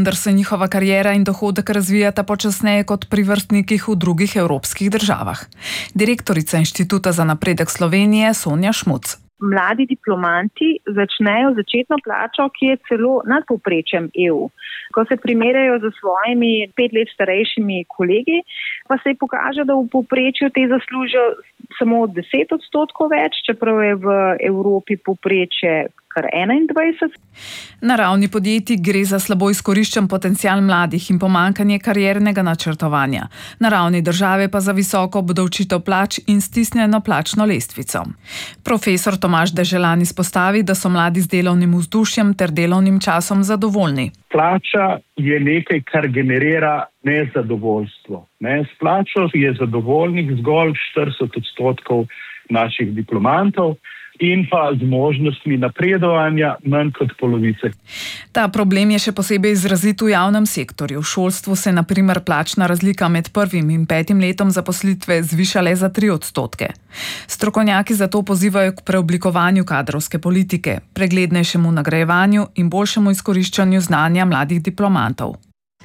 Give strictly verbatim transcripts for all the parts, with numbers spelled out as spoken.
vendar se njihova kariera in dohodek razvijata počasneje kot pri vrstnikih v drugih evropskih državah. Direktorica Inštituta za napredek Slovenije Sonja Šmuc. Mladi diplomanti začnejo začetno plačo, ki je celo nad povprečjem E U. Ko se primerjajo z svojimi pet let starejšimi kolegi, pa se pokaže, da v povprečju te zaslužijo samo deset odstotkov več, čeprav je v Evropi povprečje kar enaindvajset. Na ravni podjetij gre za slabo izkoriščen potencial mladih in pomanjkanje kariernega načrtovanja. Na ravni države pa za visoko obdavčitev plač in stisnjeno plačno lestvico. Profesor Tomaž Deželan izpostavi, da so mladi z delovnim vzdušjem ter delovnim časom zadovoljni. Plača je nekaj, kar generira nezadovoljstvo. Ne? S plačo je zadovoljnih zgolj štirideset odstotkov naših diplomantov in pa z možnostmi napredovanja manj kot polovice. Ta problem je še posebej izrazit v javnem sektorju. V šolstvu se na primer plačna razlika med prvim in petim letom zaposlitve zviša le za tri odstotke. Strokovnjaki zato pozivajo k preoblikovanju kadrovske politike, preglednejšemu nagrajevanju in boljšemu izkoriščanju znanja mladih diplomantov.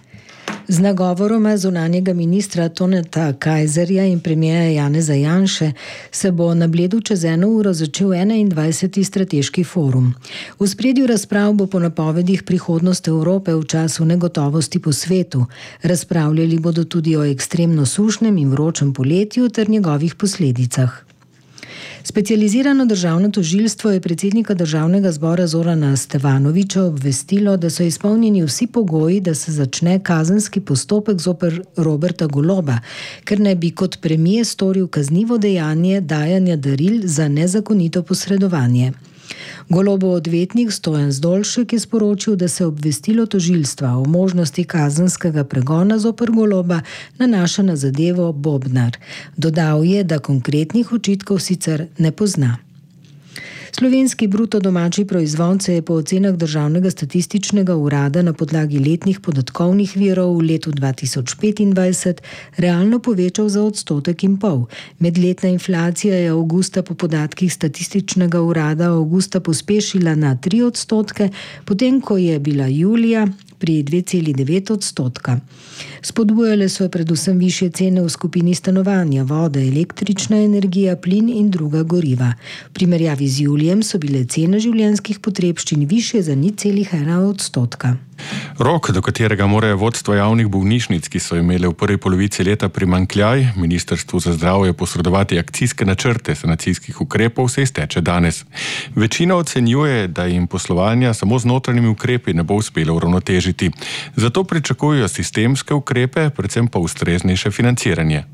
Z nagovoroma zunanjega ministra Toneta Kajzerja in premierja Janeza Janše se bo na Bledu čez eno uro začel enaindvajseti strateški forum. V ospredju razprav bo po napovedih prihodnost Evrope v času negotovosti po svetu. Razpravljali bodo tudi o ekstremno sušnem in vročem poletju ter njegovih posledicah. Specializirano državno tožilstvo je predsednika Državnega zbora Zorana Stevanovića obvestilo, da so izpolnjeni vsi pogoji, da se začne kazenski postopek zoper Roberta Goloba, ker naj bi kot premier storil kaznivo dejanje dajanja daril za nezakonito posredovanje. Golobov odvetnik Stojan Zdolšek je sporočil, da se obvestilo tožilstva o možnosti kazenskega pregona zoper Goloba nanaša na zadevo Bobnar. Dodal je, da konkretnih očitkov sicer ne pozna. Slovenski bruto domači proizvod se je po ocenah Državnega statističnega urada na podlagi letnih podatkovnih virov v letu dva tisoč petindvajset realno povečal za odstotek in pol. Medletna inflacija je avgusta po podatkih statističnega urada avgusta pospešila na tri odstotke, potem ko je bila julija pri dve celi devet odstotka. Spodbujale so predvsem višje cene v skupini stanovanja, vode, električna energija, plin in druga goriva. V primerjavi z julijem so bile cene življenjskih potrebščin višje za nič celih ena odstotka. Rok, do katerega morajo vodstva javnih bolnišnic, ki so imele v prvi polovici leta primanjkljaj, Ministrstvu za zdravje posredovati akcijske načrte sanacijskih ukrepov, se izteče danes. Večina ocenjuje, da jim poslovanja samo z notranjimi ukrepi ne bo uspelo uravnotežiti. Zato pričakujejo sistemske ukrepe, predvsem pa ustreznejše financiranje.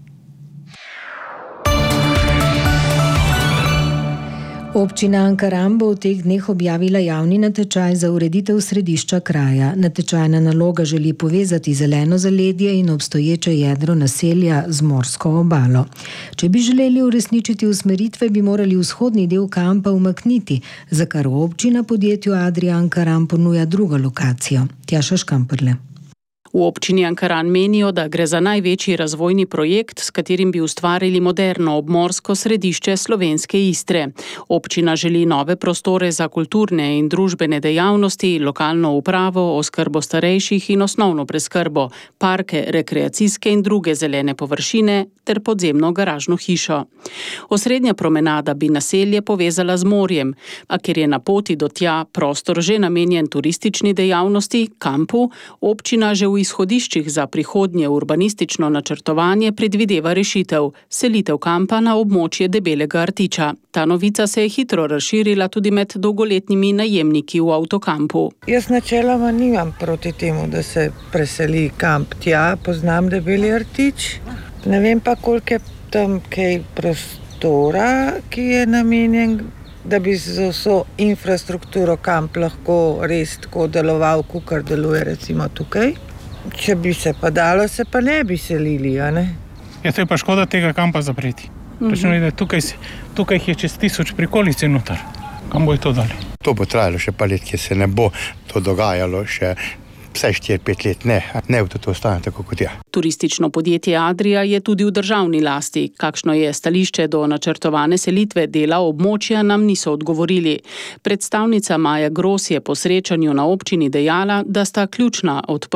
Občina Ankaran bo v teh dneh objavila javni natečaj za ureditev središča kraja. Natečajna naloga želi povezati zeleno zaledje in obstoječe jedro naselja z morsko obalo. Če bi želeli uresničiti usmeritve, bi morali vzhodni del kampa umakniti, za kar občina podjetju Adria Ankaran ponuja drugo lokacijo. Tjaša Škamperle. V občini Ankaran menijo, da gre za največji razvojni projekt, s katerim bi ustvarili moderno obmorsko središče slovenske Istre. Občina želi nove prostore za kulturne in družbene dejavnosti, lokalno upravo, oskrbo starejših in osnovno preskrbo, parke, rekreacijske in druge zelene površine ter podzemno garažno hišo. Osrednja promenada bi naselje povezala z morjem, a ker je na poti do tja prostor že namenjen turistični dejavnosti, kampu, občina že v izhodiščih za prihodnje urbanistično načrtovanje predvideva rešitev, selitev kampa na območje Debelega Rtiča. Ta novica se je hitro razširila tudi med dolgoletnimi najemniki v avtokampu. Jaz načeloma nimam proti temu, da se preseli kamp tja, poznam Debeli Rtič. Ne vem pa, koliko je tam kaj prostora, ki je namenjen, da bi z vso infrastrukturo kamp lahko res tako deloval, kakor deluje recimo tukaj. Če bi se pa dalo, se pa ne bi selili, a ne? Ja, to je pa škoda tega kampa zapreti. Rečeno, da tukaj, tukaj je čez tisoč prikolice noter. Kam bo je to dali? To bo trajalo še pa let, ki se ne bo to dogajalo še vsaj štiri pet let, ne, ne bo to ostane tako kot je. Turistično podjetje Adria je tudi v državni lasti. Kakšno je stališče do načrtovane selitve dela območja, nam niso odgovorili. Predstavnica Maja Gros je po srečanju na občini dejala, da sta ključna od